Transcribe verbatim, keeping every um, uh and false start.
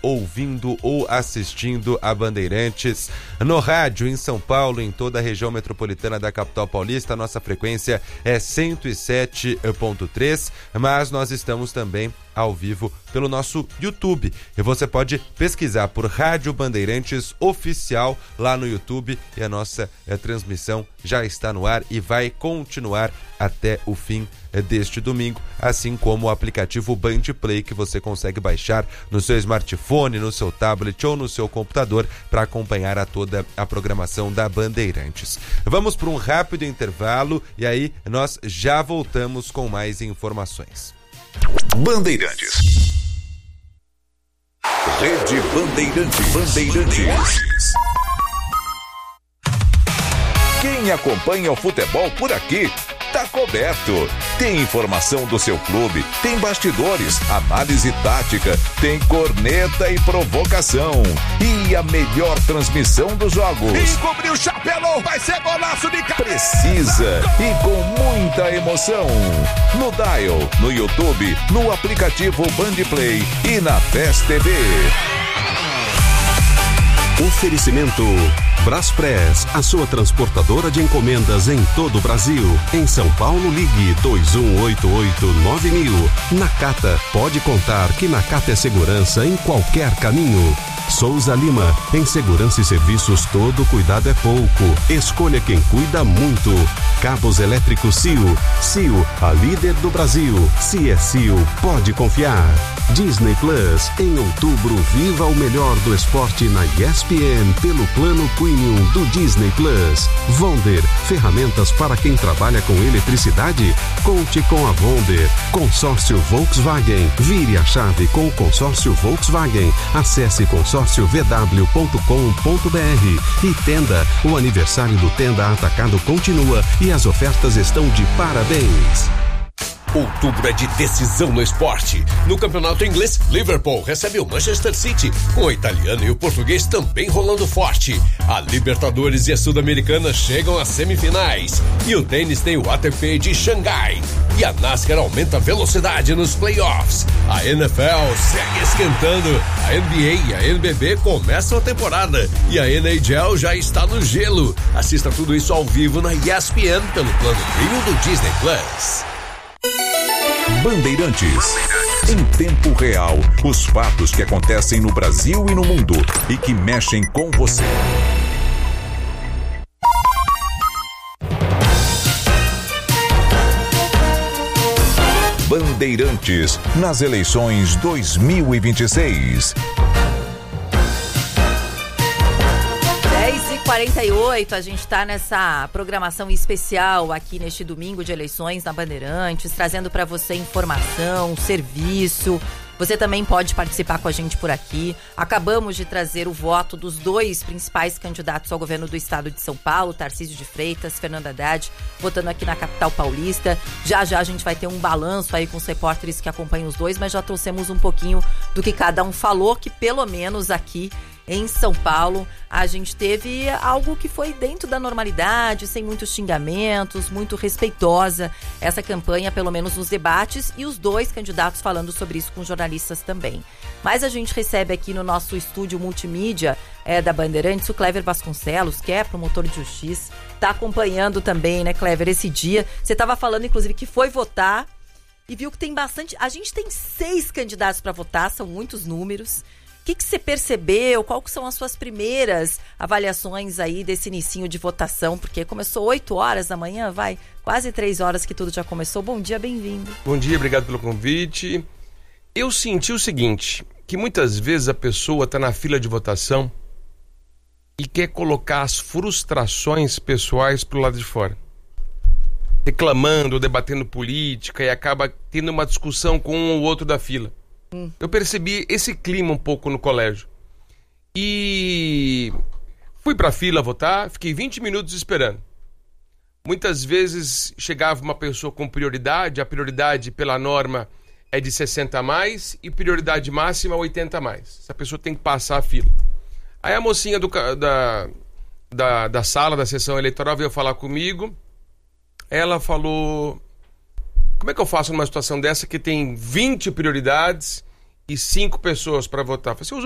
ouvindo ou assistindo a Bandeirantes no rádio em São Paulo, em toda a região metropolitana da capital paulista. A nossa frequência é cento e sete ponto três, mas nós estamos também ao vivo pelo nosso YouTube. E você pode pesquisar por Rádio Bandeirantes Oficial lá no YouTube, e a nossa é, transmissão já está no ar e vai continuar até o fim é, deste domingo, assim como o aplicativo Band Play, que você consegue baixar no seu smartphone, no seu tablet ou no seu computador para acompanhar a toda a programação da Bandeirantes. Vamos para um rápido intervalo e aí nós já voltamos com mais informações. Bandeirantes. Rede Bandeirantes. Bandeirantes. Quem acompanha o futebol por aqui tá coberto. Tem informação do seu clube, tem bastidores, análise tática, tem corneta e provocação. E a melhor transmissão dos jogos. Encobriu o chapelão, vai ser golaço de cabeça. Precisa e com muita emoção. No Dial, no YouTube, no aplicativo Band Play e na F E S T V. Oferecimento Braspress, a sua transportadora de encomendas em todo o Brasil. Em São Paulo, ligue dois um oito oito nove mil. Nakata, pode contar que Nakata é segurança em qualquer caminho. Souza Lima, em segurança e serviços todo cuidado é pouco. Escolha quem cuida muito. Cabos elétricos C I O. C I O, a líder do Brasil. Se é C I O, pode confiar. Disney Plus, em outubro, viva o melhor do esporte na E S P N pelo plano Premium do Disney Plus. Vonder, ferramentas para quem trabalha com eletricidade? Conte com a Vonder. Consórcio Volkswagen, vire a chave com o consórcio Volkswagen. Acesse consórcio v w ponto com ponto b r. E Tenda, o aniversário do Tenda Atacado continua e as ofertas estão de parabéns. Outubro é de decisão no esporte. No campeonato inglês, Liverpool recebe o Manchester City, com o italiano e o português também rolando forte. A Libertadores e a Sul-Americana chegam às semifinais. E o tênis tem o A T P de Xangai. E a NASCAR aumenta a velocidade nos playoffs. A N F L segue esquentando. A N B A e a N B B começam a temporada. E a N H L já está no gelo. Assista tudo isso ao vivo na E S P N pelo plano Premium do Disney Plus. Bandeirantes. Em tempo real, os fatos que acontecem no Brasil e no mundo e que mexem com você. Bandeirantes nas eleições dois mil e vinte e seis. dez e quarenta e oito, a gente está nessa programação especial aqui neste domingo de eleições na Bandeirantes, trazendo para você informação, serviço. Você também pode participar com a gente por aqui. Acabamos de trazer o voto dos dois principais candidatos ao governo do estado de São Paulo, Tarcísio de Freitas, Fernando Haddad, votando aqui na capital paulista. Já já a gente vai ter um balanço aí com os repórteres que acompanham os dois, mas já trouxemos um pouquinho do que cada um falou, que pelo menos aqui em São Paulo, a gente teve algo que foi dentro da normalidade, sem muitos xingamentos, muito respeitosa essa campanha, pelo menos nos debates, e os dois candidatos falando sobre isso com jornalistas também. Mas a gente recebe aqui no nosso estúdio multimídia é, da Bandeirantes o Clever Vasconcelos, que é promotor de justiça, está acompanhando também, né, Clever, esse dia. Você estava falando, inclusive, que foi votar e viu que tem bastante... A gente tem seis candidatos para votar, são muitos números. O que, que você percebeu? Qual que são as suas primeiras avaliações aí desse inicinho de votação? Porque começou oito horas da manhã, vai, quase três horas que tudo já começou. Bom dia, bem-vindo. Bom dia, obrigado pelo convite. Eu senti o seguinte, que muitas vezes a pessoa está na fila de votação e quer colocar as frustrações pessoais pro lado de fora. Reclamando, debatendo política e acaba tendo uma discussão com um ou outro da fila. Hum. Eu percebi esse clima um pouco no colégio. E fui pra fila votar, fiquei vinte minutos esperando. Muitas vezes chegava uma pessoa com prioridade, a prioridade pela norma é de sessenta a mais e prioridade máxima oitenta a mais. Essa pessoa tem que passar a fila. Aí a mocinha do, da, da, da sala da sessão eleitoral veio falar comigo. Ela falou... Como é que eu faço numa situação dessa que tem vinte prioridades e cinco pessoas para votar? Eu falei, você usa